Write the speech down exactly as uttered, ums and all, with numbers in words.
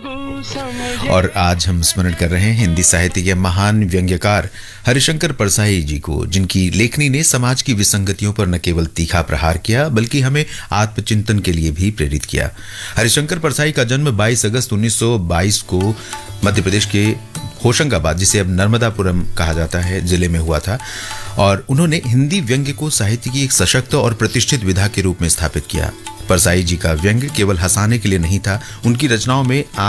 और आज हम स्मरण कर रहे हैं हिंदी साहित्य के महान व्यंग्यकार हरिशंकर परसाई जी को, जिनकी लेखनी ने समाज की विसंगतियों पर न केवल तीखा प्रहार किया बल्कि हमें आत्मचिंतन के लिए भी प्रेरित किया। हरिशंकर परसाई का जन्म बाईस अगस्त उन्नीस सौ बाईस को मध्य प्रदेश के होशंगाबाद, जिसे अब नर्मदापुरम कहा जाता है, जिले में हुआ था और उन्होंने हिंदी व्यंग्य को साहित्य की एक सशक्त और प्रतिष्ठित विधा के रूप में स्थापित किया। परसाई जी का व्यंग्य केवल हंसाने के लिए नहीं था, उनकी रचनाओं में